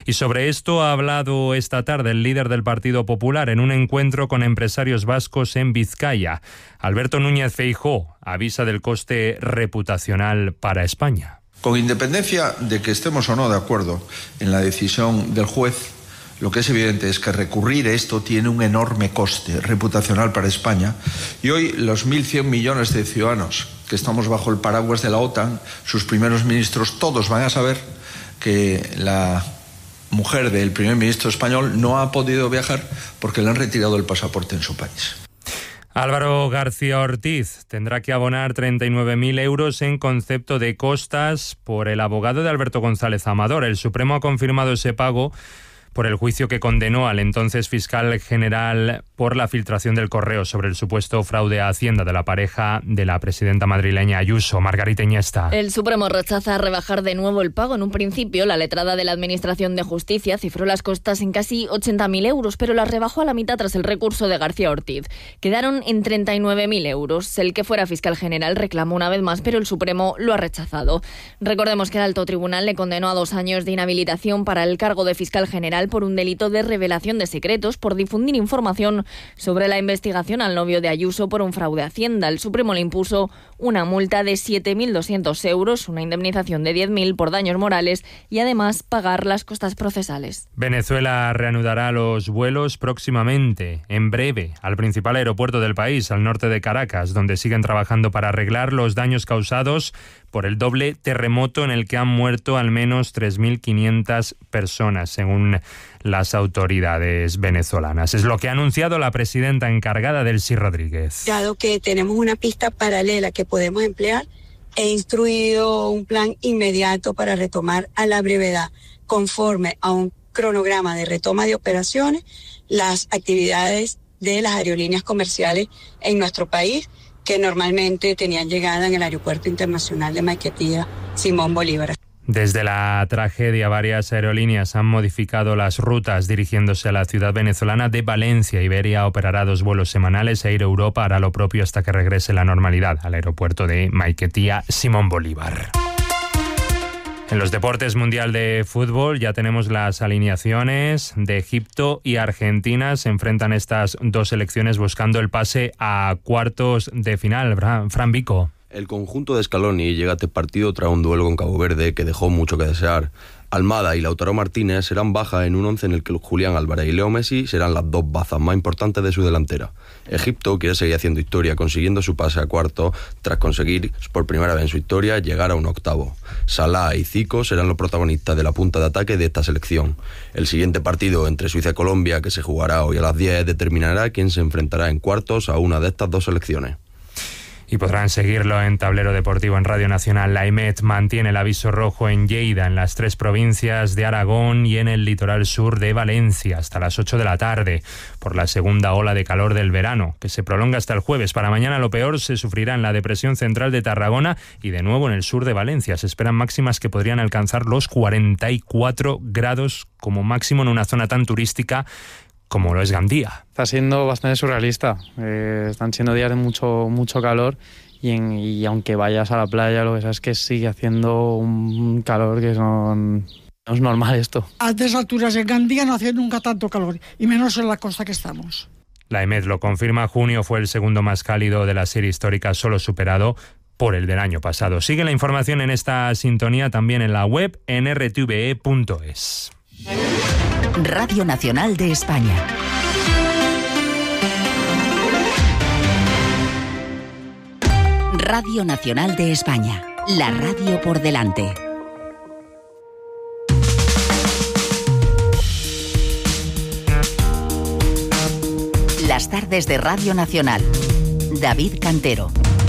Y sobre esto ha hablado esta tarde el líder del Partido Popular en un encuentro con empresarios vascos en Vizcaya. Alberto Núñez Feijóo avisa del coste reputacional para España. Con independencia de que estemos o no de acuerdo en la decisión del juez, lo que es evidente es que recurrir esto tiene un enorme coste reputacional para España. Y hoy los 1.100 millones de ciudadanos que estamos bajo el paraguas de la OTAN, sus primeros ministros, todos van a saber que la mujer del primer ministro español no ha podido viajar porque le han retirado el pasaporte en su país. Álvaro García Ortiz tendrá que abonar 39.000 euros en concepto de costas por el abogado de Alberto González Amador. El Supremo ha confirmado ese pago por el juicio que condenó al entonces fiscal general por la filtración del correo sobre el supuesto fraude a Hacienda de la pareja de la presidenta madrileña Ayuso. Margarita Iniesta. El Supremo rechaza rebajar de nuevo el pago. En un principio, la letrada de la Administración de Justicia cifró las costas en casi 80.000 euros, pero las rebajó a la mitad tras el recurso de García Ortiz. Quedaron en 39.000 euros. El que fuera fiscal general reclamó una vez más, pero el Supremo lo ha rechazado. Recordemos que el alto tribunal le condenó a 2 años de inhabilitación para el cargo de fiscal general por un delito de revelación de secretos por difundir información sobre la investigación al novio de Ayuso por un fraude a Hacienda. El Supremo le impuso una multa de 7.200 euros, una indemnización de 10.000 por daños morales y además pagar las costas procesales. Venezuela reanudará los vuelos próximamente, en breve, al principal aeropuerto del país, al norte de Caracas, donde siguen trabajando para arreglar los daños causados por el doble terremoto en el que han muerto al menos 3.500 personas, según las autoridades venezolanas. Es lo que ha anunciado la presidenta encargada, Delcy Rodríguez. Dado que tenemos una pista paralela que podemos emplear, he instruido un plan inmediato para retomar a la brevedad, conforme a un cronograma de retoma de operaciones, las actividades de las aerolíneas comerciales en nuestro país, que normalmente tenían llegada en el Aeropuerto Internacional de Maiquetía Simón Bolívar. Desde la tragedia, varias aerolíneas han modificado las rutas dirigiéndose a la ciudad venezolana de Valencia. Iberia operará 2 vuelos semanales. Air Europa hará lo propio hasta que regrese la normalidad al aeropuerto de Maiquetía Simón Bolívar. En los deportes, Mundial de Fútbol, ya tenemos las alineaciones de Egipto y Argentina. Se enfrentan estas 2 selecciones buscando el pase a cuartos de final. Fran Vico. El conjunto de Scaloni llega a este partido tras un duelo con Cabo Verde que dejó mucho que desear. Almada y Lautaro Martínez serán bajas en un 11 en el que Julián Álvarez y Leo Messi serán las 2 bazas más importantes de su delantera. Egipto quiere seguir haciendo historia, consiguiendo su pase a cuartos tras conseguir por primera vez en su historia llegar a un octavo. Salah y Zico serán los protagonistas de la punta de ataque de esta selección. El siguiente partido entre Suiza y Colombia, que se jugará hoy a las 10, determinará quién se enfrentará en cuartos a una de estas 2 selecciones. Y podrán seguirlo en Tablero Deportivo en Radio Nacional. La EMET mantiene el aviso rojo en Lleida, en las 3 provincias de Aragón y en el litoral sur de Valencia, hasta las 8 de la tarde, por la segunda ola de calor del verano, que se prolonga hasta el jueves. Para mañana lo peor se sufrirá en la depresión central de Tarragona y de nuevo en el sur de Valencia. Se esperan máximas que podrían alcanzar los 44 grados como máximo en una zona tan turística como lo es Gandía. Está siendo bastante surrealista. Están siendo días de mucho calor y aunque vayas a la playa, lo que sabes es que sigue haciendo un calor que no es normal esto. A estas alturas en Gandía no hace nunca tanto calor, y menos en la costa que estamos. La EMET lo confirma. Junio fue el segundo más cálido de la serie histórica, solo superado por el del año pasado. Sigue la información en esta sintonía también en la web en rtve.es. Radio Nacional de España. Radio Nacional de España. La radio por delante. Las tardes de Radio Nacional. David Cantero.